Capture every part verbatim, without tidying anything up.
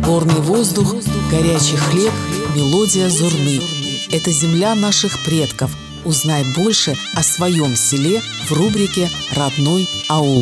Горный воздух, горячий хлеб, мелодия зурны. Это земля наших предков. Узнай больше о своем селе в рубрике «Родной аул».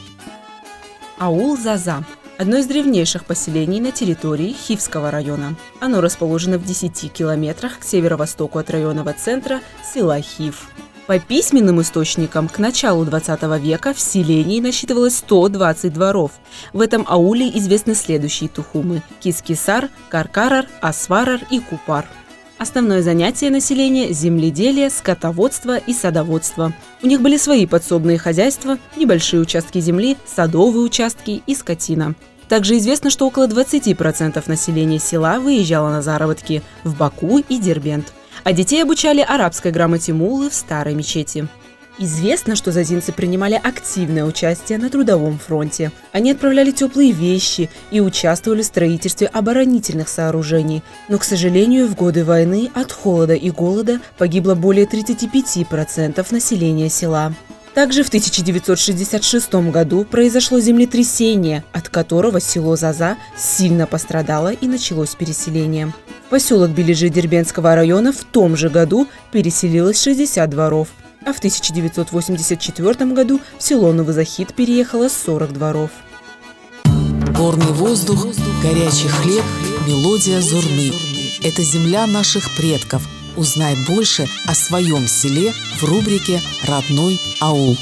Аул Заза – одно из древнейших поселений на территории Хивского района. Оно расположено в десяти километрах к северо-востоку от районного центра села Хив. По письменным источникам, к началу двадцатого века в селении насчитывалось сто двадцать дворов. В этом ауле известны следующие тухумы – Кискисар, Каркарар, Асварар и Купар. Основное занятие населения – земледелие, скотоводство и садоводство. У них были свои подсобные хозяйства, небольшие участки земли, садовые участки и скотина. Также известно, что около двадцати процентов населения села выезжало на заработки в Баку и Дербент, а детей обучали арабской грамоте муллы в старой мечети. Известно, что зазинцы принимали активное участие на трудовом фронте. Они отправляли теплые вещи и участвовали в строительстве оборонительных сооружений. Но, к сожалению, в годы войны от холода и голода погибло более тридцати пяти процентов населения села. Также в тысяча девятьсот шестьдесят шестом году произошло землетрясение, от которого село Заза сильно пострадало и началось переселение. В поселок Бележи Дербентского района в том же году переселилось шестьдесят дворов, а в тысяча девятьсот восемьдесят четвёртом году в село Новозахид переехало сорок дворов. Горный воздух, горячий хлеб, мелодия зурны. Это земля наших предков. Узнай больше о своем селе в рубрике «Родной аул».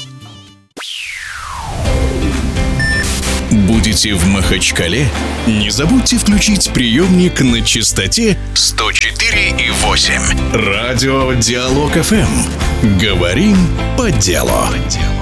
Будете в Махачкале? Не забудьте включить приемник на частоте сто четыре и восемь. Радио Диалог эф эм. Говорим по делу.